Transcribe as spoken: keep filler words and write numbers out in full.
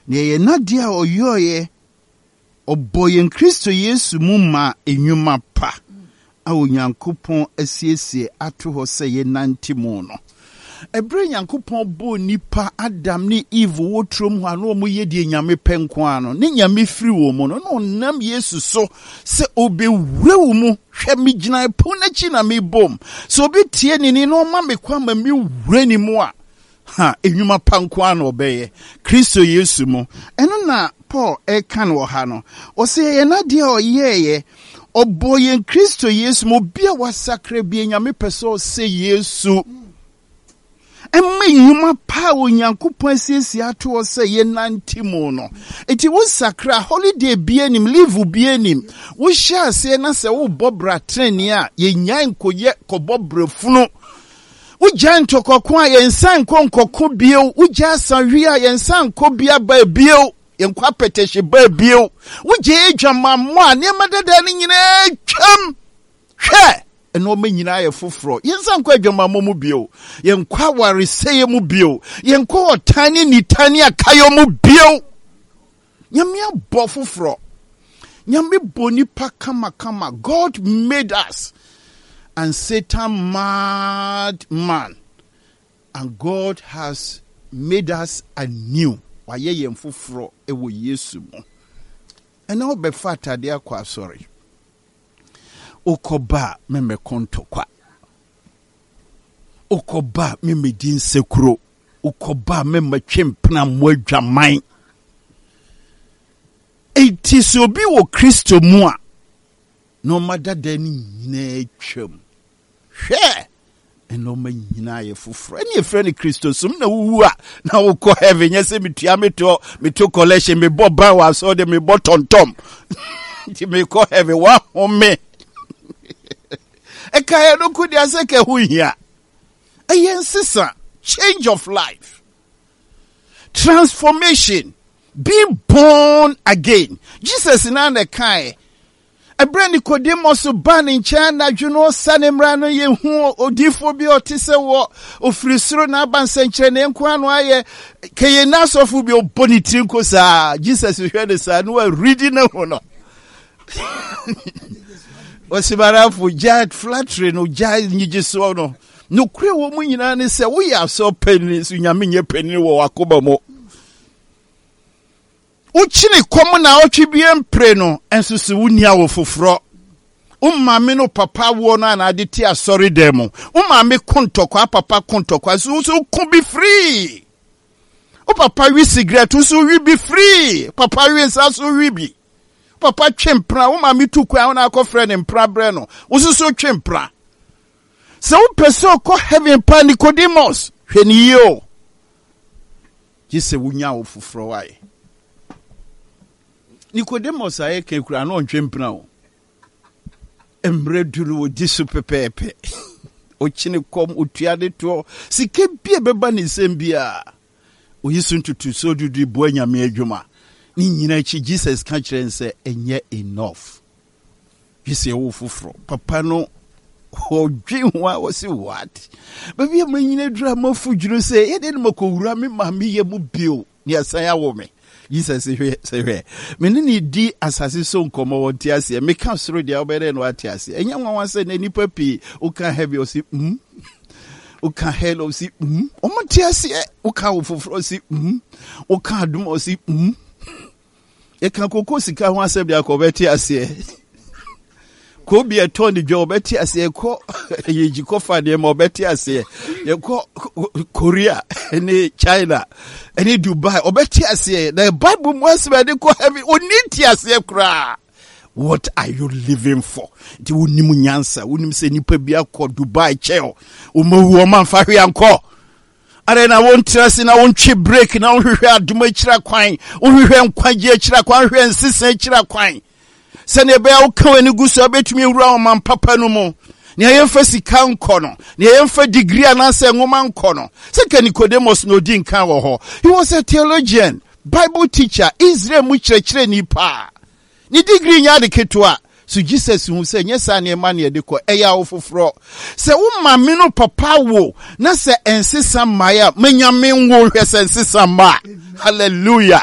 ne ye nadia oyoye oboyen Kristo Yesu mu ma enwuma pa a Onyankopɔn asiesie ato hɔ sɛ ye nante mu no. Ebre Nyankopɔn bo nipa Adam ni Eve wotrom ho ano mo ye die nyame penko ano ne nyame firi wo mu no no nam Yesu so se obewure wo mu hwɛ me gyina po na chi na me bom so obi tie ni ni no ma me kwa ma me wure ni mu a ha enwuma panko ano obeye Kristo Yesu mu eno na Paul e kan wo ha no o se ye na de o yeye oboyen Kristo Yesu mo bia wasakra bia nyame peso se Yesu Emme yuma pa Onyankopɔn asiesie ato hɔ sɛ ye nante mu no. Eti wo sakra holiday bia nim, leave bia nim. Wo hye ase na sɛ wo bɔbra treni a ye nyan koye kɔbɔbra funu. Wo gyan tokɔko a ye nsan konkɔko bio, wo gya sanwi a ye nsan kɔ bia ba bio, ye nkwa petehye ba bio. Wo gye adwamammo a ne madada ne nyina twam. Hwɛ eno me nyina ye foforo yensa nkwa adwamammo mu bio yenkwa wareseye mu bio yenkwa otani ni tani akayo mu bio nyame abo foforo nyame boni pa kama kama. God made us and Satan mad man, and God has made us anew. Waye yen foforo ewo Yesu mu ena obefa atade akwa sorry Okoba meme kontokwa. Okoba meme din sekuro. Okoba meme chempna mwadwaman. Eti so bi wo Kristo mu a no madada ni nyina atwam. Hwe eno ma nyina ye foforo. Eni efre ni Kristo sum na wuwu a na wo ko heaven yese metua meto meto collection me bo ban wa so de me bo tontom. Ti me ko heaven wa home. Ekaya no kudi aseke hu hia. Ayen sisa change of life. Transformation. Being born again. Jesus na na kai. Ebre Nicodemus ban in China juno sanemra no ye hu odifo bi otise wo ofrisuro na ban senkyere ne nkwa no aye keye nasofu bi obonitri nkosa. Jesus hwe ne sa no reading na ho no. Osibarafu jad flattery no jad nyigiso no no kure wo mu nyina ne se wo ya so penni so nyame nye penni wo akoba mo uchini kom na otwibie mpre no ensusu wunia wo foforo ummame no papa wo no na ade ti asori dem ummame kontokwa papa kontokwa so so ku be free o papa wi cigarette so wi be free papa wi sa so wi bi papa twempra wo ma mitukwa wo na akofre ne mpra bre no wo so twempra se wo peso ko heaven pa Nicodemus hweni yo gise wunya wo foforo wai Nicodemus aye kekura no twempra wo emre duru wo disu pepepe o chine kom otuade to sike bia beba ne sembia o yisu ntutu so dudu bo anyame adwuma ni nyina chi Jesus ka kire nse enye enough gise wo foforo papa no odwinwa wasi what baby am nyina dura mafudwuru se ye de no makowura me ma me ye mu bio ni asan ya wo me Jesus hwe se hwe me ni di asase so nkomo wonti ase me ka soro dia obere no ati ase enya nwanwa se na nipa pi o ka heavy o si mm o ka hello si mm o mti ase o ka wo foforo si mm o ka adum o si mm e kan kokko sika ho asebia ko beti ase ko bi eto ni dwo beti ase ko yeji ko fa de mo beti ase ye ko Korea ni China ni Dubai obeti ase the Bible mo asbe de ko heavy oniti ase kra. What are you living for? Ti wonimu nyansa wonim se nipa bi akọ Dubai cheo o mawu o man fa hwe anko are na won trase na won twi break na won hwehwe aduma kira kwan won hwehwe nkwaje kira kwan hwehwe nsisa kira kwan se ne be ya woka ani gusu abetumi ewura o man papa no mu ne yemfa sika nko no ne yemfa degree anase ngoma nko no se ka Nicodemus no di nkan wo ho. He was a theologian, Bible teacher, Israel mu kirekire ni pa ni degree nya de ketwa. So Jesus who say nyesa na ema na de ko eya wo foforo se wo mame no papa wo na se ensesa maya manyame nwo hwese ensesa ma. Hallelujah.